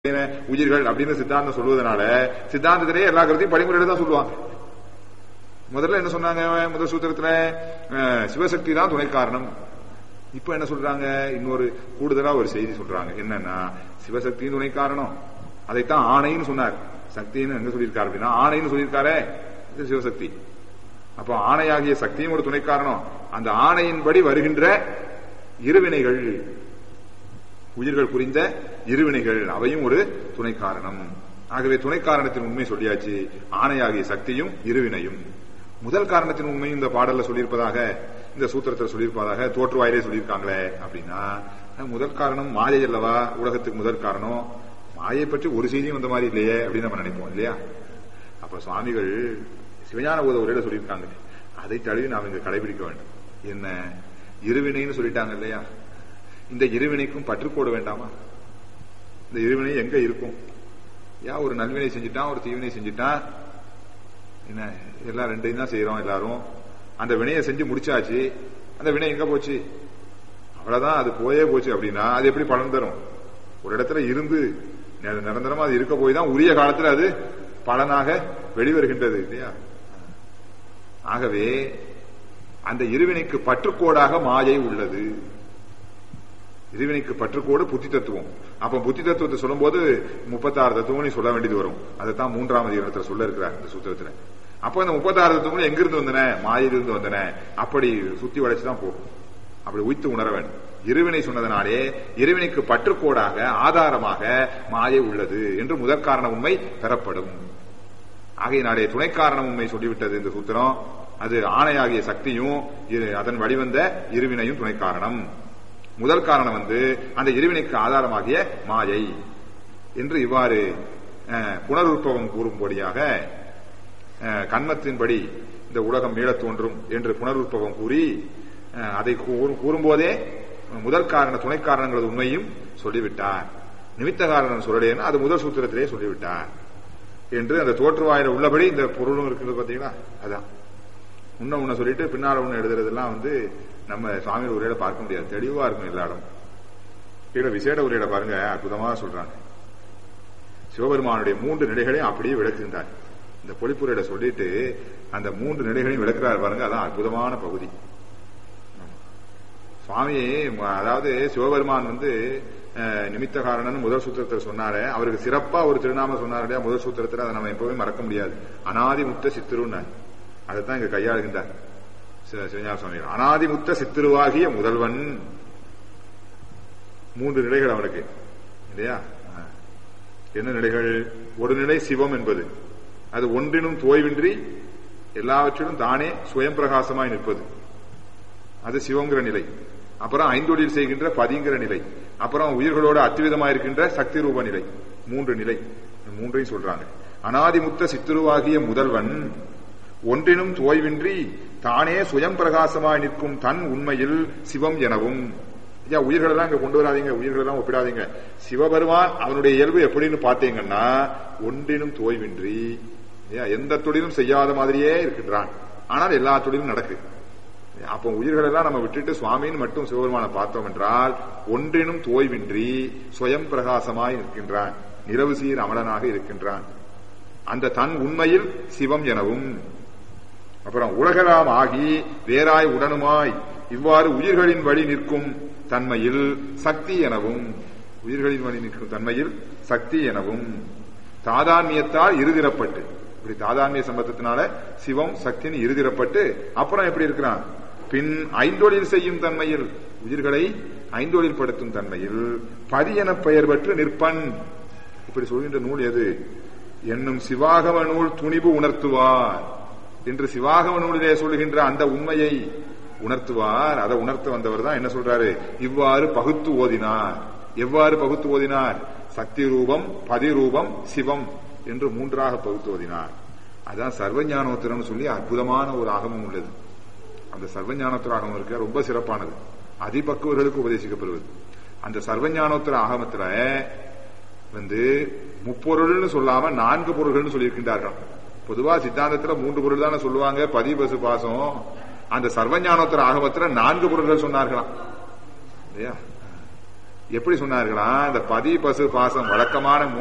உயிர்கள் அப்படின்னு சித்தாந்தம் சொல்வதனால சித்தாந்தத்திலேயே எல்லா கருத்தையும் படிமுறையில தான் சொல்லுவாங்க. முதல்ல என்ன சொன்னாங்க? முதல் சூத்திரத்துல சிவசக்தி தான் துணை காரணம். இப்ப என்ன சொல்றாங்க? இன்னொரு கூடுதலா ஒரு செய்தி சொல்றாங்க. என்னன்னா, சிவசக்தியும் துணை காரணம், அதைத்தான் ஆணைன்னு சொன்னார். சக்தின்னு எங்க சொல்லியிருக்காரு அப்படின்னா, ஆணைன்னு சொல்லியிருக்காரே இது சிவசக்தி. அப்போ ஆணையாகிய சக்தியும் ஒரு துணை காரணம். அந்த ஆணையின்படி வருகின்ற இருவினைகள், உயிர்கள் புரிந்த இருவினைகள், அவையும் ஒரு துணை காரணம். ஆகவே துணை காரணத்தின் உண்மை சொல்லியாச்சு. ஆணையாகிய சக்தியும் இருவினையும். முதல் காரணத்தின் உண்மையும் இந்த பாடல்ல சொல்லியிருப்பதாக, இந்த சூத்திரத்தில் சொல்லியிருப்பதாக தோற்றுவாயிலே சொல்லியிருக்காங்களே அப்படின்னா, முதல் காரணம் மாயை அல்லவா உலகத்துக்கு முதல் காரணம். மாயை பற்றி ஒரு செய்தியும் வந்த மாதிரி இல்லையே அப்படின்னு நம்ம நினைப்போம் இல்லையா? அப்ப சுவாமிகள் சிவஞான போத உரையில சொல்லியிருக்காங்க, அதை தழுவி நாம் இங்க கடைபிடிக்க வேண்டும். என்ன இருவினைன்னு சொல்லிட்டாங்க இல்லையா? இந்த இருவினைக்கும் பற்றுக்கோட வேண்டாமா? இந்த இருவினை எங்க இருக்கும்? ஒரு நல்வினை செஞ்சுட்டான், ஒரு தீவினை செஞ்சுட்டான், என்ன எல்லாம் ரெண்டையும் தான் செய்யறோம் எல்லாரும். அந்த வினையை செஞ்சு முடிச்சாச்சு, அந்த வினை எங்க போச்சு? அவ்வளவுதான், அது போயே போச்சு. அப்படின்னா அது எப்படி பலன் தரும்? ஒரு இடத்துல இருந்து நிரந்தரமா அது இருக்க போய் தான் உரிய காலத்துல அது பலனாக வெளிவருகின்றது இல்லையா? ஆகவே அந்த இருவினைக்கு பற்றுக்கோடாக மாயை உள்ளது. இருவினைக்கு பற்றுக்கோடு புத்தி தத்துவம். அப்ப புத்தி தத்துவத்தை சொல்லும் போது 36 தத்துவம் சொல்ல வேண்டியது வரும். அதைத்தான் 3ஆம் அதிகாரத்துல சொல்ல இருக்கிறார் இந்த சூத்திரத்துல. அப்ப இந்த 36 தத்துவங்கள் எங்கிருந்து வந்தன? மாயிலிருந்து வந்தன. அப்படி சுத்தி வளைச்சுதான் போகும். அப்படி உய்த்து உணர வேண்டும். இருவினை சொன்னதனாலே இருவினைக்கு பற்றுக்கோடாக ஆதாரமாக மாயை உள்ளது என்று முதற் காரண உண்மை பெறப்படும். ஆகையினாலே துணை காரண உண்மை சொல்லிவிட்டது இந்த சூத்திரம். அது ஆணையாகிய சக்தியும் அதன் வழிவந்த இருவினையும் துணை காரணம். முதல் காரணம் அந்த இருவினைக்கு ஆதாரமாகிய மாயை என்று இவ்வாறு புனருற்பவம் கூறும்படியாக கண்மத்தின்படி இந்த உலகம் மீளத் தோன்றும் என்று புனருற்பவம் கூறி அதை கூறும்போதே முதல் காரண துணை காரணங்களது உண்மையும் சொல்லிவிட்டார். நிமித்த காரணம் சொல்லலைன்னா அது முதல் சூத்திரத்திலே சொல்லிவிட்டார் என்று அந்த தோற்றுவாயில உள்ளபடி இந்த பொருளும் இருக்கிறது. பாத்தீங்களா? அதான் உன்ன சொல்லிட்டு பின்னால ஒண்ணு எழுதுறதெல்லாம் நம்ம சுவாமி உரையில பார்க்க முடியாது. தெளிவா இருக்கும் எல்லா இடம். கீழே விசேட உரையில பாருங்க, அற்புதமா சொல்றாங்க. சிவபெருமானுடைய 3 நிலைகளையும் அப்படியே விளக்குகின்றார். இந்த பொழிப்புரையில சொல்லிட்டு அந்த 3 நிலைகளையும் விளக்குறாரு பாருங்க. அதான் அற்புதமான பகுதி. சுவாமி அதாவது சிவபெருமான் நிமித்த காரணம் முதல் சூத்திரத்தில் சொன்னாரு. அவருக்கு சிறப்பா ஒரு திருநாம சொன்னார் இல்லையா முதல் சூத்திரத்தில்? அதை நம்ம எப்பவுமே மறக்க முடியாது. அனாதிமுத்த சித்திருன்னார். அதைத்தான் இங்க கையாளுகின்றார் சிவஞான சுவாமிகள். அனாதிமுத்த சித்திருவாகிய முதல்வன். 3 நிலைகள் அவனுக்கு இல்லையா? என்ன நிலைகள்? ஒரு நிலை சிவம் என்பது, அது ஒன்றினும் தோய்வின்றி எல்லாவற்றிலும் தானே சுயம் பிரகாசமாய் நிற்பது, அது சிவங்கிற நிலை. அப்புறம் ஐந்தொழில் செய்கின்ற பதிங்கிற நிலை. அப்புறம் உயிர்களோடு அத்விதமாயிருக்கின்ற சக்தி ரூப நிலை. 3 நிலை. 3ஐயும் சொல்றாங்க. அனாதிமுத்த சித்திருவாகிய முதல்வன் ஒன்றினும் தோய்வின்றி தானே சுயம் பிரகாசமாய் நிற்கும் தன் உண்மையில் சிவம் எனவும். உயிர்களெல்லாம் இங்க கொண்டு வராதீங்க, உயிர்களெல்லாம் ஒப்பிடாதீங்க. சிவபெருமான் அவனுடைய இயல்பு எப்படின்னு பார்த்தீங்கன்னா, ஒன்றினும் தோய்வின்றி எந்த தொழிலும் செய்யாத மாதிரியே இருக்கின்றான். ஆனால் எல்லா தொழிலும் நடக்கு. அப்போ உயிர்கள் எல்லாம் நம்ம விட்டுட்டு சுவாமின்னு மட்டும் சிவபெருமானை பார்த்தோம் என்றால் ஒன்றினும் தோய்வின்றி சுயம் பிரகாசமாய் நிற்கின்றான், நிலவு சீர் அமலனாக இருக்கின்றான். அந்த தன் உண்மையில் சிவம் எனவும். அப்புறம் உலகலாம் ஆகி வேறாய் உடனுமாய் இவ்வாறு உயிர்களின் வழி நிற்கும் தன்மையில் சக்தி எனவும். உயிர்களின் வழி நிற்கும் தன்மையில் சக்தி எனவும். தாதான்மியத்தால் இருதிரப்பட்டு, இப்படி தாதான்மிய சம்பந்தத்தினால சிவம் சக்தின்னு இருதிரப்பட்டு அப்புறம் எப்படி இருக்கிறான்? பின் ஐந்தொழில் செய்யும் தன்மையில், உயிர்களை ஐந்தொழில் படுத்தும் தன்மையில் பதி என பெயர் பெற்று நிற்பன். இப்படி சொல்கின்ற நூல் எது? என்னும் சிவாகம நூல் துணிவு உணர்த்துவார் என்று சிவாகம நூலிலே சொல்லுகின்ற அந்த உண்மையை உணர்த்துவார். அதை உணர்த்த வந்தவர் தான் என்ன சொல்றாரு? இவ்வாறு பகுத்து ஓதினார். எவ்வாறு பகுத்து ஓதினார்? சக்தி ரூபம், பதி ரூபம், சிவம் என்று 3ஆக பகுத்து ஓதினார். அதான் சர்வஞானோத்திரம் சொல்லி அற்புதமான ஒரு ஆகமம் உள்ளது. அந்த சர்வஞானோத்திர ஆகமம் இருக்க ரொம்ப சிறப்பானது, அதிபக்குவர்களுக்கு உபதேசிக்கப்படுவது. அந்த சர்வஞானோத்திர ஆகமத்துல முப்பொருள்னு சொல்லாம 4 பொருள்கள் சொல்லியிருக்கின்றார்கள். பொதுவா சித்தாந்தத்துல 3 பொருள் தானே சொல்லுவாங்க, பதி பசு பாசம். அந்த சர்வஞானோத்திர ஆகமத்துல 4 பொருள்கள் சொன்னார்களாம் இல்லையா? எப்படி சொன்னார்களா? இந்த பதி பசு பாசம் வழக்கமான